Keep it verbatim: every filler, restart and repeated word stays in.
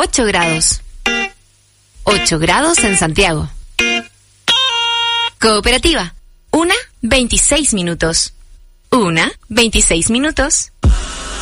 ocho grados. ocho grados en Santiago. Cooperativa. Una, veintiséis minutos. Una, veintiséis minutos.